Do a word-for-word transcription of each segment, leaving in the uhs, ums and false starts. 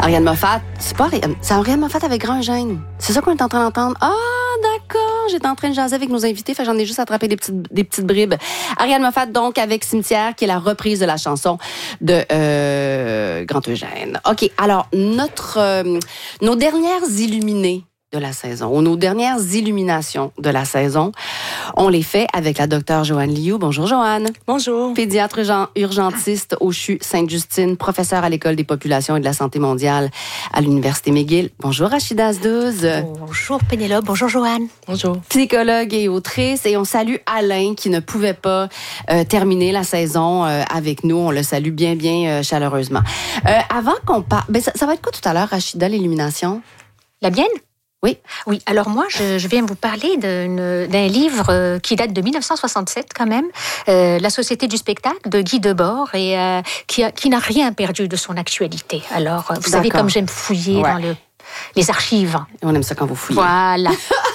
Ariane Moffat, c'est pas Ariane, c'est Ariane Moffat avec grand gêne. C'est ça qu'on est en train d'entendre. Ah, d'accord, j'étais en train de jaser avec nos invités, fait que j'en ai juste attrapé des petites, des petites bribes. Ariane Moffat, donc, avec Cimetière, qui est la reprise de la chanson de euh, Grand Eugène. OK, alors, notre, euh, nos dernières illuminées de la saison, ou nos dernières illuminations de la saison, on les fait avec la docteure Joanne Liu. Bonjour, Joanne. Bonjour. Pédiatre urgentiste au C H U Sainte-Justine, professeure à l'École des populations et de la santé mondiale à l'Université McGill. Bonjour, Rachida Azdouz. Bonjour, Pénélope. Bonjour, Joanne. Bonjour. Psychologue et autrice. Et on salue Alain, qui ne pouvait pas euh, terminer la saison euh, avec nous. On le salue bien, bien euh, chaleureusement. Euh, avant qu'on parle... Ben, ça, ça va être quoi tout à l'heure, Rachida, l'illumination? La mienne? Oui. Oui, alors moi, je, je viens vous parler d'un, d'un livre qui date de dix-neuf cent soixante-sept quand même, euh, La Société du spectacle de Guy Debord, et euh, qui, a, qui n'a rien perdu de son actualité. Alors, vous D'accord. savez, comme j'aime fouiller ouais. dans le, les archives. On aime ça quand vous fouillez. Voilà.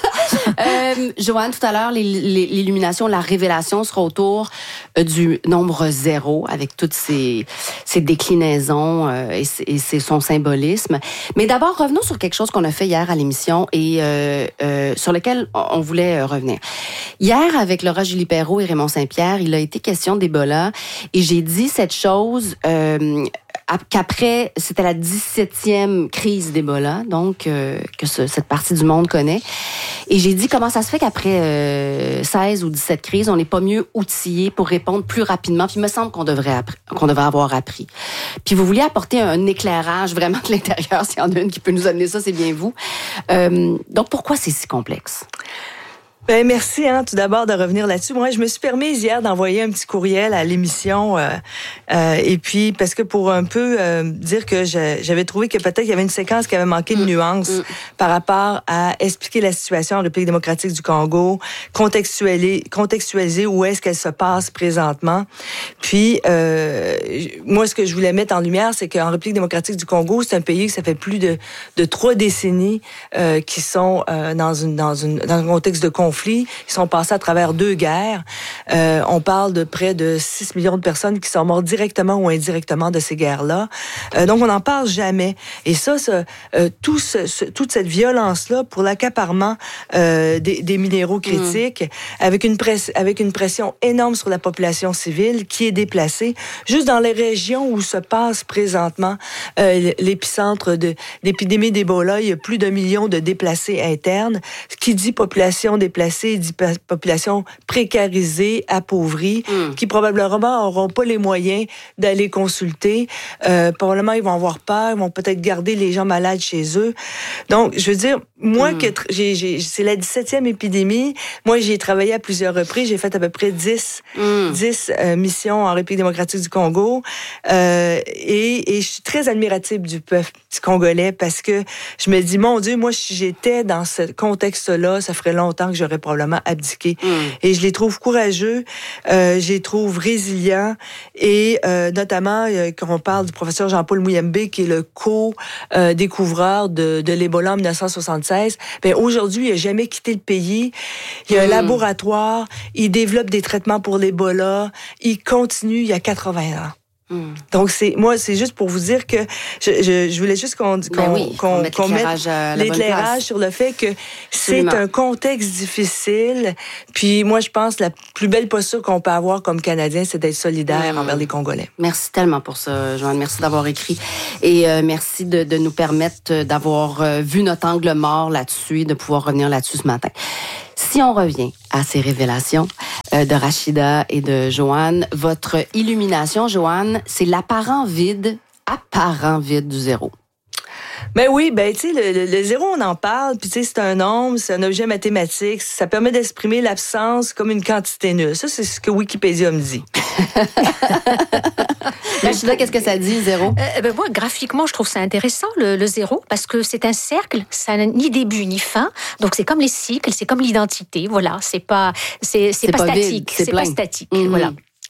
euh, Joanne, tout à l'heure, l'illumination, la révélation sera autour du nombre zéro, avec toutes ses, ses déclinaisons euh, et, et ses, son symbolisme. Mais d'abord, revenons sur quelque chose qu'on a fait hier à l'émission et euh, euh, sur lequel on voulait revenir. Hier, avec Laura Julie Perrault et Raymond Saint-Pierre, il a été question d'Ebola et j'ai dit cette chose... Euh, qu'après, c'était la dix-septième crise d'Ebola, donc euh, que ce, cette partie du monde connaît. Et j'ai dit comment ça se fait qu'après euh, seize ou dix-sept crises, on n'est pas mieux outillé pour répondre plus rapidement. Puis il me semble qu'on devrait appr- qu'on devrait avoir appris. Puis vous vouliez apporter un éclairage vraiment de l'intérieur. S'il y en a une qui peut nous amener ça, c'est bien vous. Euh, donc pourquoi c'est si complexe? Ben merci hein, tout d'abord de revenir là-dessus. Moi, je me suis permise hier d'envoyer un petit courriel à l'émission euh, euh, et puis parce que pour un peu euh, dire que je, j'avais trouvé que peut-être il y avait une séquence qui avait manqué de mmh. nuances mmh. par rapport à expliquer la situation en République démocratique du Congo, contextualiser, contextualiser où est-ce qu'elle se passe présentement. Puis euh, moi, ce que je voulais mettre en lumière, c'est qu'en République démocratique du Congo, c'est un pays que ça fait plus de, de trois décennies euh, qui sont euh, dans une dans une dans un contexte de conflit. Ils sont passés à travers deux guerres. Euh, on parle de près de six millions de personnes qui sont mortes directement ou indirectement de ces guerres-là. Euh, donc, on n'en parle jamais. Et ça, ça euh, tout ce, ce, toute cette violence-là pour l'accaparement euh, des, des minéraux critiques, mmh. avec, une presse, avec une pression énorme sur la population civile qui est déplacée, juste dans les régions où se passe présentement euh, l'épicentre de l'épidémie d'Ebola, il y a plus d'un million de déplacés internes. Ce qui dit population déplacée, dit population précarisée, appauvrie, mm. qui probablement n'auront pas les moyens d'aller consulter. Euh, probablement, ils vont avoir peur, ils vont peut-être garder les gens malades chez eux. Donc, je veux dire, moi, mm. que j'ai, j'ai, c'est la dix-septième épidémie. Moi, j'ai travaillé à plusieurs reprises. J'ai fait à peu près dix, mm. dix euh, missions en République démocratique du Congo. Euh, et, et je suis très admirative du peuple du Congolais parce que je me dis, mon Dieu, moi, si j'étais dans ce contexte-là, ça ferait longtemps que j'aurais probablement abdiqué. Mm. Et je les trouve courageux, euh, je les trouve résilients et euh, notamment, euh, quand on parle du professeur Jean-Paul Mouyembe, qui est le co-découvreur euh, de, de l'Ebola en dix-neuf cent soixante-seize, bien, aujourd'hui, il n'a jamais quitté le pays. Il y a un mm. laboratoire, il développe des traitements pour l'Ebola, il continue il y a quatre-vingts ans. Mmh. Donc, c'est, moi, c'est juste pour vous dire que je, je, je voulais juste qu'on, qu'on, ben oui, qu'on, mette qu'on mette l'éclairage sur le fait que Absolument. C'est un contexte difficile. Puis moi, je pense que la plus belle posture qu'on peut avoir comme Canadien, c'est d'être solidaire mmh. envers les Congolais. Merci tellement pour ça, Joanne. Merci d'avoir écrit. Et euh, merci de, de nous permettre d'avoir euh, vu notre angle mort là-dessus et de pouvoir revenir là-dessus ce matin. Si on revient à ces révélations euh, de Rachida et de Joanne, votre illumination, Joanne, c'est l'apparent vide, apparent vide du zéro. Ben oui, ben tu sais, le, le, le zéro, on en parle, puis tu sais, c'est un nombre, c'est un objet mathématique, ça permet d'exprimer l'absence comme une quantité nulle. Ça, c'est ce que Wikipédia me dit. Rachida, qu'est-ce que ça dit, zéro? Euh, ben moi, graphiquement, je trouve ça intéressant, le, le zéro, parce que c'est un cercle, ça n'a ni début ni fin, donc c'est comme les cycles, c'est comme l'identité, voilà, c'est pas, c'est, c'est, c'est pas, pas statique, vide, c'est, c'est pas statique, mm-hmm. voilà.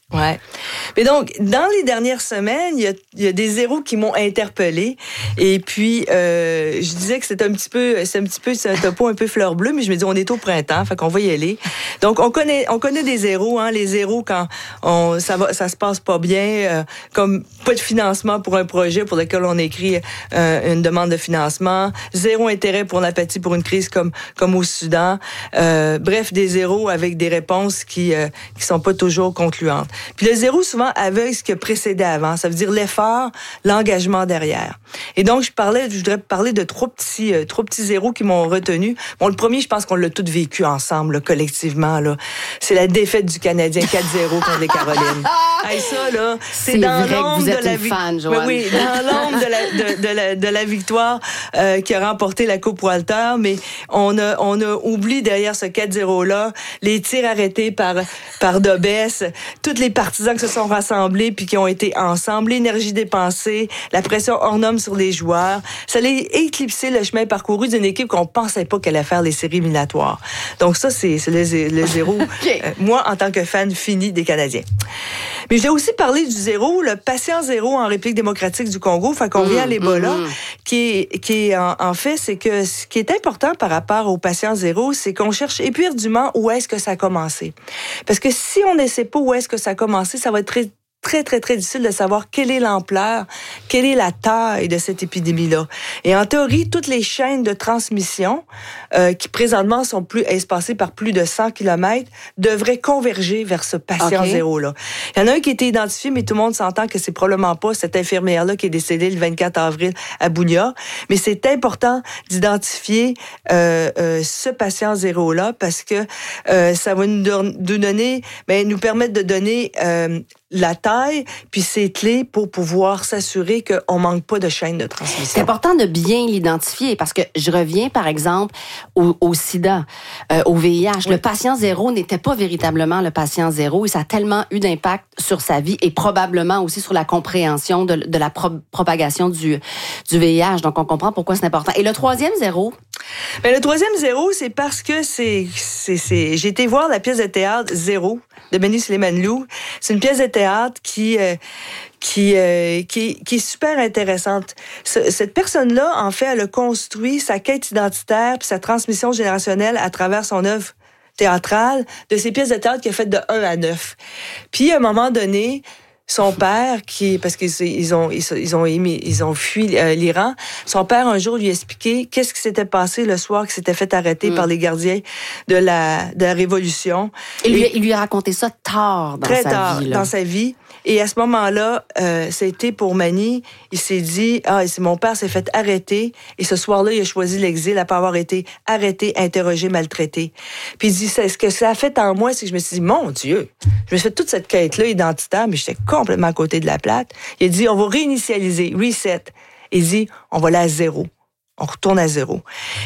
Ouais. Mais donc, dans les dernières semaines, il y a, il y a des zéros qui m'ont interpellée. Et puis, euh, je disais que c'était un petit peu, c'est un petit peu, c'est un topo un peu fleur bleue, mais je me dis, on est au printemps, fait qu'on va y aller. Donc, on connaît, on connaît des zéros, hein, les zéros quand on, ça va, ça se passe pas bien, euh, comme pas de financement pour un projet pour lequel on écrit euh, une demande de financement, zéro intérêt pour l'apathie pour une crise comme, comme au Soudan. Euh, bref, des zéros avec des réponses qui, euh, qui sont pas toujours concluantes. Puis le zéro, souvent, aveugle ce qui a précédé avant. Ça veut dire l'effort, l'engagement derrière. Et donc, je parlais, je voudrais parler de trois petits, euh, trois petits zéros qui m'ont retenu. Bon, le premier, je pense qu'on l'a tous vécu ensemble, là, collectivement, là. C'est la défaite du Canadien quatre zéro contre les Carolines. Hey, ça, là, c'est, c'est dans l'ombre de la victoire. Oui, oui, dans l'ombre de la, de, de la, de la victoire euh, qui a remporté la Coupe Walter. Mais on a, on a oublié derrière ce quatre zéro-là les tirs arrêtés par, par Dobès, toutes les partisans qui se sont rassemblés puis qui ont été ensemble, l'énergie dépensée, la pression hors norme sur les joueurs. Ça allait éclipser le chemin parcouru d'une équipe qu'on pensait pas qu'elle allait faire les séries éliminatoires. Donc ça, c'est, c'est le, le zéro. Okay. Euh, moi, en tant que fan fini des Canadiens. Mais je vais aussi parler du zéro, le patient zéro en République démocratique du Congo, fait qu'on mmh, vient à l'Ebola, mmh. qui est, qui est en, en fait, c'est que ce qui est important par rapport au patient zéro, c'est qu'on cherche éperdument où est-ce que ça a commencé. Parce que si on ne sait pas où est-ce que ça a commencé, ça va être très très, très, très difficile de savoir quelle est l'ampleur, quelle est la taille de cette épidémie-là. Et en théorie, toutes les chaînes de transmission, euh, qui présentement sont plus espacées par plus de cent kilomètres, devraient converger vers ce patient okay. zéro-là. Il y en a un qui a été identifié, mais tout le monde s'entend que c'est probablement pas cette infirmière-là qui est décédée le vingt-quatre avril à Bunia. Mais c'est important d'identifier euh, euh, ce patient zéro-là parce que euh, ça va nous, don- nous donner, ben, nous permettre de donner euh, la taille, puis ses clés pour pouvoir s'assurer qu'on manque pas de chaîne de transmission. C'est important de bien l'identifier parce que je reviens, par exemple, au, au sida, euh, au V I H. Oui. Le patient zéro n'était pas véritablement le patient zéro et ça a tellement eu d'impact sur sa vie et probablement aussi sur la compréhension de, de la pro- propagation du, du V I H. Donc, on comprend pourquoi c'est important. Et le troisième zéro? Ben, le troisième zéro, c'est parce que c'est, c'est, c'est... j'ai été voir la pièce de théâtre Zéro de Benny Sleiman-Lou. C'est une pièce de théâtre qui euh, qui, euh, qui qui est super intéressante. Ce, cette personne-là, en fait, elle a construit sa quête identitaire puis sa transmission générationnelle à travers son œuvre théâtrale de ces pièces de théâtre qu'elle a faites de un à neuf. Puis, à un moment donné, son père, qui parce qu'ils ils ont ils ont émis, ils ont fui euh, l'Iran. Son père un jour lui a expliqué qu'est-ce qui s'était passé le soir qu'il s'était fait arrêter mm. par les gardiens de la de la révolution. Et, et lui, il lui a raconté ça tard dans très sa tard vie. Là. Dans sa vie. Et à ce moment-là, euh, c'était pour Manny. Il s'est dit ah c'est mon père s'est fait arrêter et ce soir-là il a choisi l'exil après avoir été arrêté, interrogé, maltraité. Puis il dit c'est ce que ça a fait en moi, c'est que je me suis dit mon Dieu, je me suis fait toute cette quête-là identitaire, mais j'étais complètement à côté de la plaque. Il a dit, on va réinitialiser, reset. Il dit, on va aller à zéro. On retourne à zéro.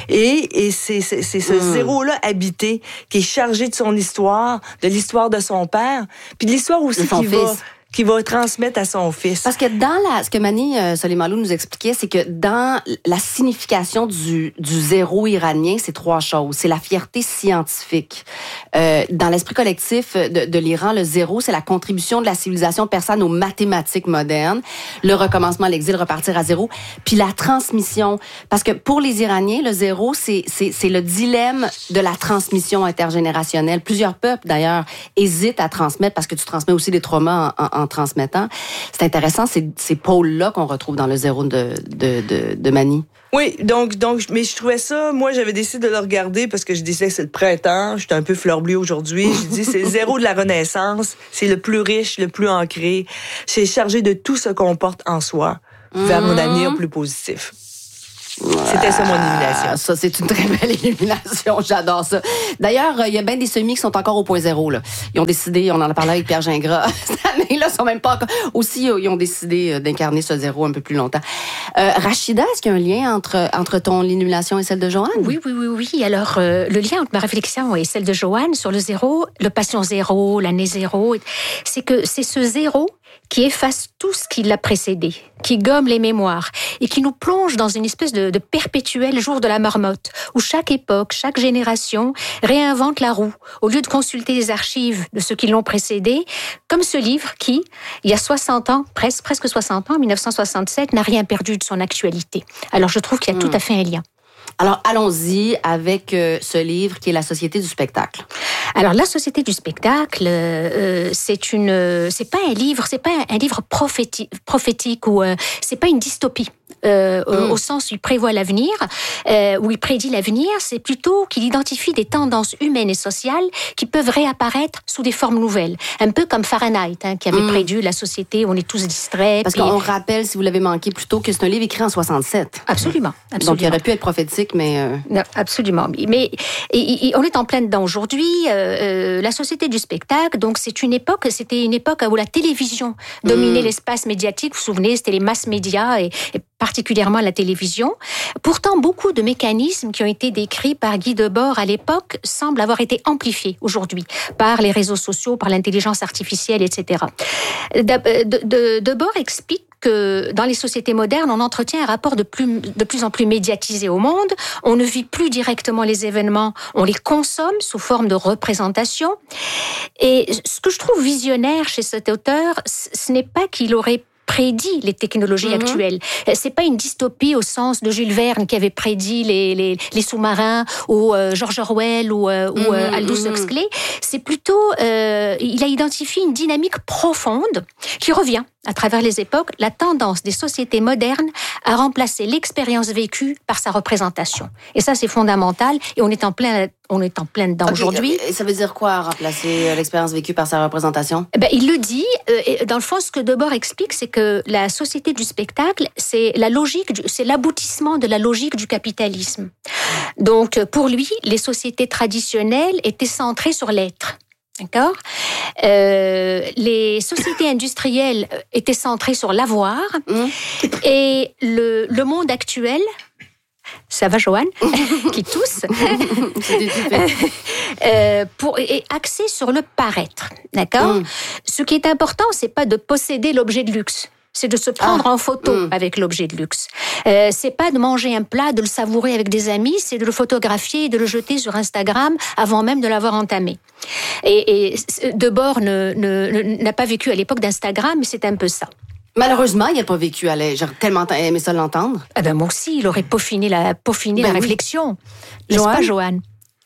Et, et c'est, c'est, c'est ce mmh. zéro-là habité qui est chargé de son histoire, de l'histoire de son père, puis de l'histoire aussi qu'il va... qui va transmettre à son fils. Parce que dans la, ce que Mani euh, Soleimanlou nous expliquait, c'est que dans la signification du, du zéro iranien, c'est trois choses. C'est la fierté scientifique. Euh, dans l'esprit collectif de, de l'Iran, le zéro, c'est la contribution de la civilisation persane aux mathématiques modernes, le recommencement à l'exil, repartir à zéro, puis la transmission. Parce que pour les Iraniens, le zéro, c'est, c'est, c'est le dilemme de la transmission intergénérationnelle. Plusieurs peuples, d'ailleurs, hésitent à transmettre parce que tu transmets aussi des traumas en, en en transmettant. C'est intéressant, c'est ces pôles-là qu'on retrouve dans le zéro de, de, de, de Mani. Oui, donc, donc, mais je trouvais ça, moi, j'avais décidé de le regarder parce que je disais que c'est le printemps, j'étais un peu fleur bleue aujourd'hui. Je dis, c'est le zéro de la Renaissance, c'est le plus riche, le plus ancré, c'est chargé de tout ce qu'on porte en soi vers mmh. un avenir plus positif. C'était ça mon élimination. Ça, c'est une très belle élimination. J'adore ça. D'ailleurs, il y a bien des semis qui sont encore au point zéro. Là. Ils ont décidé, on en a parlé avec Pierre Gingras, cette année-là, ils sont même pas encore... Aussi, ils ont décidé d'incarner ce zéro un peu plus longtemps. Euh, Rachida, est-ce qu'il y a un lien entre, entre ton élimination et celle de Joanne? Oui, oui, oui, oui. Alors, euh, le lien entre ma réflexion et celle de Joanne sur le zéro, le patient zéro, l'année zéro, c'est que c'est ce zéro qui efface tout ce qui l'a précédé, qui gomme les mémoires et qui nous plonge dans une espèce de, de perpétuel jour de la marmotte, où chaque époque, chaque génération réinvente la roue, au lieu de consulter les archives de ceux qui l'ont précédé, comme ce livre qui, il y a soixante ans, presque, presque soixante ans, en dix-neuf cent soixante-sept, n'a rien perdu de son actualité. Alors je trouve qu'il y a mmh. tout à fait un lien. Alors, allons-y avec euh, ce livre qui est La Société du spectacle. Alors, La Société du spectacle, euh, c'est une, euh, c'est pas un livre, c'est pas un, un livre prophéti- prophétique ou euh, c'est pas une dystopie. Euh, mmh. Au sens où il prévoit l'avenir, euh, où il prédit l'avenir, c'est plutôt qu'il identifie des tendances humaines et sociales qui peuvent réapparaître sous des formes nouvelles. Un peu comme Fahrenheit, hein, qui avait mmh. prédit la société où on est tous distraits. Parce puis... qu'on rappelle, si vous l'avez manqué plus tôt, que c'est un livre écrit en soixante-sept. Absolument. absolument. Donc, il aurait pu être prophétique, mais... Euh... Non, absolument. Mais et, et, on est en plein dedans aujourd'hui. Euh, euh, la Société du spectacle, donc c'est une époque, c'était une époque où la télévision dominait mmh. l'espace médiatique. Vous vous souvenez, c'était les masses médias et, et particulièrement la télévision. Pourtant, beaucoup de mécanismes qui ont été décrits par Guy Debord à l'époque semblent avoir été amplifiés aujourd'hui par les réseaux sociaux, par l'intelligence artificielle, et cetera. De, de, de, Debord explique que dans les sociétés modernes, on entretient un rapport de plus, de plus en plus médiatisé au monde. On ne vit plus directement les événements, on les consomme sous forme de représentation. Et ce que je trouve visionnaire chez cet auteur, ce n'est pas qu'il aurait prédit les technologies mmh. actuelles. C'est pas une dystopie au sens de Jules Verne qui avait prédit les, les, les sous-marins ou euh, George Orwell ou, euh, mmh. ou euh, Aldous Huxley. C'est plutôt, euh, il a identifié une dynamique profonde qui revient à travers les époques, la tendance des sociétés modernes à remplacer l'expérience vécue par sa représentation. Et ça, c'est fondamental. Et on est en plein, on est en plein dedans okay. aujourd'hui. Et ça veut dire quoi, remplacer l'expérience vécue par sa représentation? Ben, il le dit. Euh, dans le fond, ce que Debord explique, c'est que la société du spectacle, c'est la logique, du, c'est l'aboutissement de la logique du capitalisme. Donc, pour lui, les sociétés traditionnelles étaient centrées sur l'être. D'accord ? Euh, les sociétés industrielles étaient centrées sur l'avoir mmh. et le, le monde actuel, ça va Joanne, qui tousse, euh, pour, est axé sur le paraître. D'accord ? mmh. Ce qui est important, c'est pas de posséder l'objet de luxe. C'est de se prendre ah, en photo mmh. avec l'objet de luxe. Euh, c'est pas de manger un plat, de le savourer avec des amis, c'est de le photographier et de le jeter sur Instagram avant même de l'avoir entamé. Et, et Debord ne, ne, n'a pas vécu à l'époque d'Instagram, mais c'est un peu ça. Malheureusement, il n'a pas vécu à l'aise. J'aurais tellement aimé ça l'entendre. Ah ben moi aussi, il aurait peaufiné la, peaufiné ben la oui. réflexion. N'est-ce Joanne? pas, Joanne?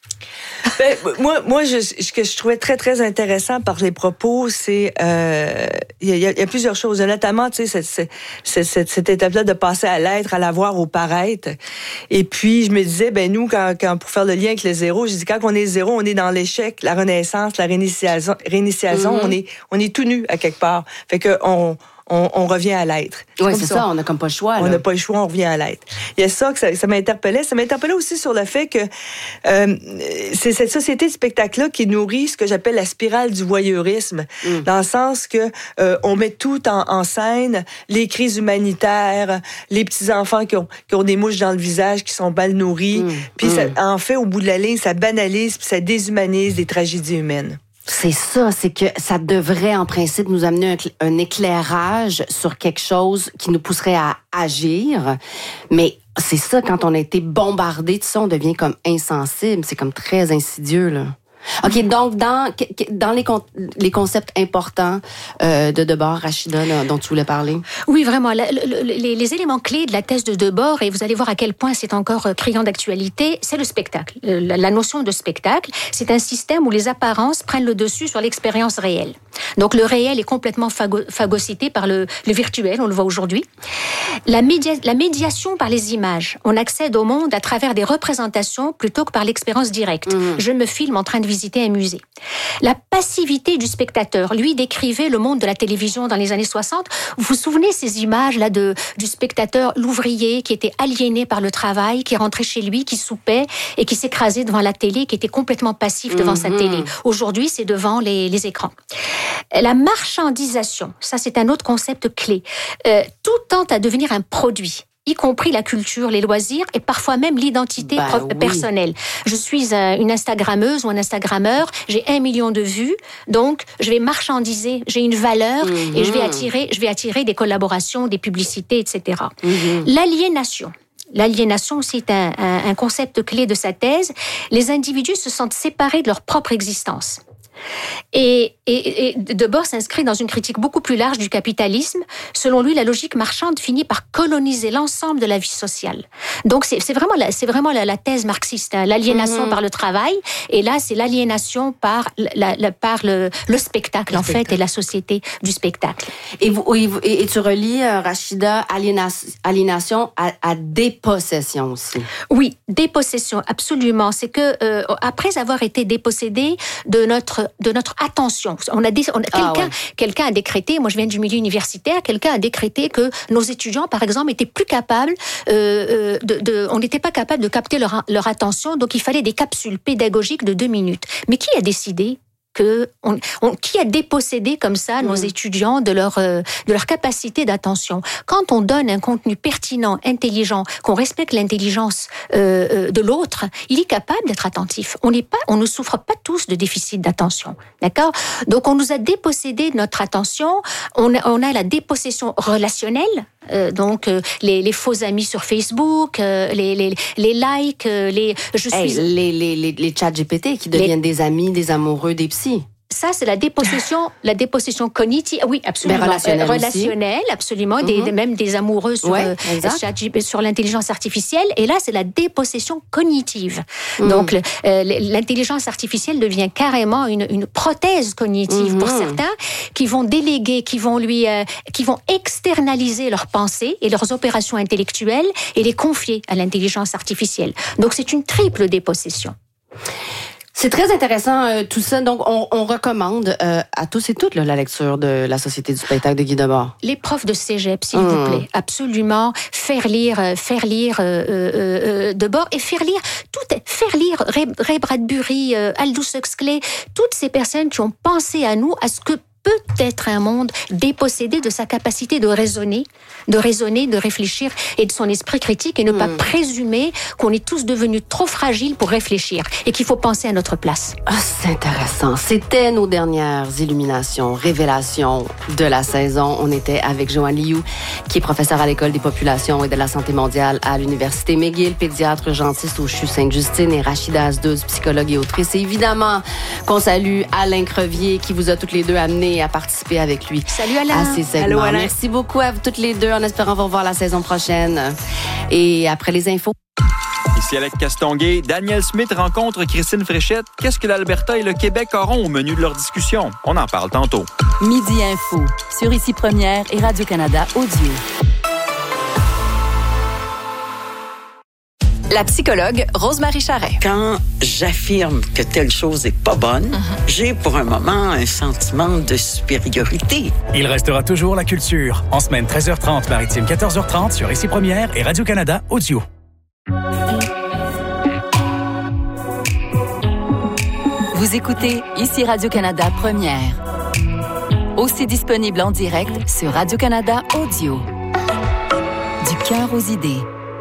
Ben, moi, moi, je, ce que je trouvais très, très intéressant par les propos, c'est euh, il y, a, il y a plusieurs choses, notamment, tu sais, cette, cette, cette, cette étape-là de passer à l'être, à l'avoir, au paraître. Et puis, je me disais, ben nous, quand, quand pour faire le lien avec le zéro, je dis quand on est zéro, on est dans l'échec, la renaissance, la réinitiation, réinitiation, mm-hmm. on est, on est tout nu à quelque part. Fait que on On, on revient à l'être. Oui, c'est ça. ça. On n'a comme pas le choix. Là. On n'a pas le choix, on revient à l'être. Il y a ça que ça, ça m'interpellait. Ça m'interpellait aussi sur le fait que euh, c'est cette société de spectacle-là qui nourrit ce que j'appelle la spirale du voyeurisme, mm. dans le sens que euh, on met tout en, en scène, les crises humanitaires, les petits-enfants qui ont, qui ont des mouches dans le visage, qui sont mal nourris. Mm. Puis, mm. Ça, en fait, au bout de la ligne, ça banalise puis ça déshumanise des tragédies humaines. C'est ça, c'est que ça devrait en principe nous amener un, un éclairage sur quelque chose qui nous pousserait à agir. Mais c'est ça, quand on a été bombardé de ça, on devient comme insensible. C'est comme très insidieux, là. OK, donc dans dans les les concepts importants euh, de Debord, Rachida, là, dont tu voulais parler. Oui, vraiment, la, le, les, les éléments clés de la thèse de Debord, et vous allez voir à quel point c'est encore criant d'actualité, c'est le spectacle. La, la notion de spectacle, c'est un système où les apparences prennent le dessus sur l'expérience réelle. Donc le réel est complètement phago, phagocyté par le, le virtuel, on le voit aujourd'hui. La, média, la médiation par les images, on accède au monde à travers des représentations plutôt que par l'expérience directe. Mmh. Je me filme en train de visiter un musée. La passivité du spectateur, lui décrivait le monde de la télévision dans les années soixante. Vous vous souvenez ces images-là de, du spectateur, l'ouvrier qui était aliéné par le travail, qui rentrait chez lui, qui soupait et qui s'écrasait devant la télé, qui était complètement passif devant mmh. sa télé. Aujourd'hui, c'est devant les, les écrans. La marchandisation, ça c'est un autre concept clé. Euh, tout tend à devenir un produit. y compris la culture, les loisirs et parfois même l'identité ben, pro- oui. personnelle. Je suis euh, une Instagrammeuse ou un Instagrammeur, j'ai un million de vues, donc je vais marchandiser, j'ai une valeur mm-hmm. et je vais attirer, je vais attirer des collaborations, des publicités, et cetera. Mm-hmm. L'aliénation. L'aliénation, c'est un, un, un concept clé de sa thèse. Les individus se sentent séparés de leur propre existence. Et, et, et Debord s'inscrit dans une critique beaucoup plus large du capitalisme. Selon lui, la logique marchande finit par coloniser l'ensemble de la vie sociale. Donc c'est, c'est vraiment, la, c'est vraiment la, la thèse marxiste, hein, l'aliénation mmh. par le travail. Et là, c'est l'aliénation par, la, la, par le, le spectacle, le en spectacle. fait, et la société du spectacle. Et, vous, et, et tu relis, euh, Rachida, aliénation, aliénation à, à dépossession aussi. Oui, dépossession, absolument. C'est que euh, après avoir été dépossédé de notre de notre attention. On a, des, on a quelqu'un, ah ouais. quelqu'un a décrété, moi je viens du milieu universitaire, quelqu'un a décrété que nos étudiants, par exemple, étaient plus capables, euh, de, de, on n'était pas capable de capter leur, leur attention, donc il fallait des capsules pédagogiques de deux minutes. Mais qui a décidé que on, on, qui a dépossédé comme ça nos mmh. étudiants de leur euh, de leur capacité d'attention. Quand on donne un contenu pertinent, intelligent, qu'on respecte l'intelligence euh, euh, de l'autre, il est capable d'être attentif. On n'est pas, on ne souffre pas tous de déficit d'attention, d'accord ? Donc on nous a dépossédé de notre attention. On a, on a la dépossession relationnelle. Euh, donc euh, les, les faux amis sur Facebook, euh, les, les les likes, euh, les je suis hey, les les les les chats G P T qui deviennent les... des amis, des amoureux, des psys. Ça, c'est la dépossession, la dépossession cognitive. Oui, absolument. Mais relationnelle, euh, relationnelle absolument. Mm-hmm. Des, même des amoureux sur, ouais, euh, sur l'intelligence artificielle. Et là, c'est la dépossession cognitive. Mm. Donc, le, euh, l'intelligence artificielle devient carrément une, une prothèse cognitive mm-hmm. pour certains qui vont déléguer, qui vont lui, euh, qui vont externaliser leurs pensées et leurs opérations intellectuelles et les confier à l'intelligence artificielle. Donc, c'est une triple dépossession. C'est très intéressant euh, tout ça. Donc, on, on recommande euh, à tous et toutes là, la lecture de La Société du spectacle de Guy Debord. Les profs de cégep, s'il mmh. vous plaît, absolument faire lire, faire lire euh, euh, Debord et faire lire tout, faire lire Ray, Ray Bradbury, euh, Aldous Huxley, toutes ces personnes qui ont pensé à nous, à ce que peut être un monde dépossédé de sa capacité de raisonner, de raisonner, de réfléchir et de son esprit critique et ne mmh. pas présumer qu'on est tous devenus trop fragiles pour réfléchir et qu'il faut penser à notre place. Ah, c'est intéressant. C'était nos dernières illuminations, révélations de la saison. On était avec Joanne Liu, qui est professeure à l'École des populations et de la santé mondiale à l'Université McGill, pédiatre urgentiste au C H U Sainte-Justine, et Rachida Azdouz, psychologue et autrice. Et évidemment qu'on salue Alain Crevier, qui vous a toutes les deux amenés à participer avec lui. Salut Alain. À ces segments. Allô, Alain. Merci beaucoup à vous toutes les deux, en espérant vous revoir la saison prochaine. Et après les infos. Ici Alec Castonguay, Daniel Smith rencontre Christine Fréchette. Qu'est-ce que l'Alberta et le Québec auront au menu de leur discussion? On en parle tantôt. Midi Info, sur Ici Première et Radio-Canada Audio. La psychologue Rose-Marie Charret. Quand j'affirme que telle chose est pas bonne, mm-hmm. j'ai pour un moment un sentiment de supériorité. Il restera toujours la culture. En semaine treize heures trente, maritime quatorze heures trente sur Ici Première et Radio-Canada Audio. Vous écoutez Ici Radio-Canada Première. Aussi disponible en direct sur Radio-Canada Audio. Du cœur aux idées.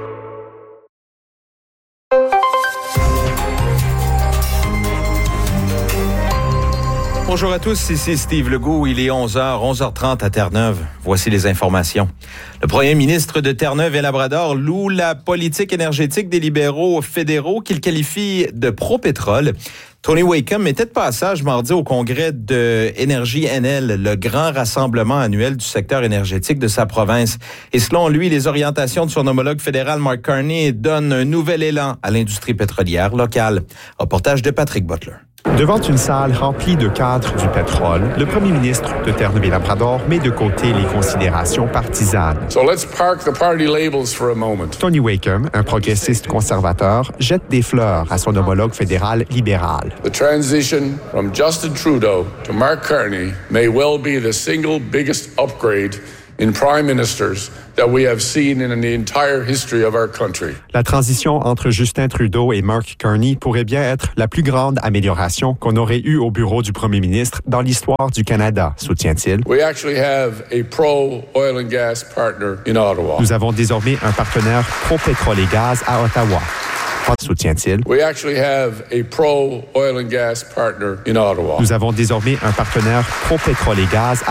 Bonjour à tous, ici Steve Legault. Il est onze heures, onze heures trente à Terre-Neuve. Voici les informations. Le premier ministre de Terre-Neuve et Labrador loue la politique énergétique des libéraux fédéraux qu'il qualifie de pro-pétrole. Tony Wakeham était de passage mardi au congrès de Énergie N L, le grand rassemblement annuel du secteur énergétique de sa province. Et selon lui, les orientations de son homologue fédéral Mark Carney donnent un nouvel élan à l'industrie pétrolière locale. Reportage de Patrick Butler. Devant une salle remplie de cadres du pétrole, le premier ministre de Terre-Neuve et Labrador met de côté les considérations partisanes. So let's park the party labels for a moment. Tony Wakeham, un progressiste conservateur, jette des fleurs à son homologue fédéral libéral. The transition from Justin Trudeau to Mark Carney may well be the single biggest upgrade in prime ministers that we have seen in the entire history of our country. La transition entre Justin Trudeau et Mark Carney pourrait bien être la plus grande amélioration qu'on aurait eue au bureau du premier ministre dans l'histoire du Canada, soutient-il. We actually have a pro-oil and gas partner in Ottawa. Nous avons désormais un partenaire pro-pétrole et gaz à Ottawa, soutient-il. We actually have a pro-oil and gas partner in Ottawa. Nous avons désormais un partenaire pro-pétrole et gaz à